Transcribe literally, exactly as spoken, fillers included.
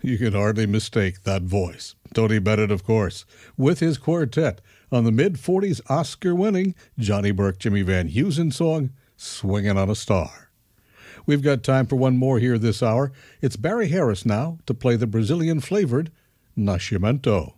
You can hardly mistake that voice. Tony Bennett, of course, with his quartet on the mid-forties Oscar-winning Johnny Burke, Jimmy Van Heusen song, Swingin' on a Star. We've got time for one more here this hour. It's Barry Harris now to play the Brazilian-flavored Nascimento.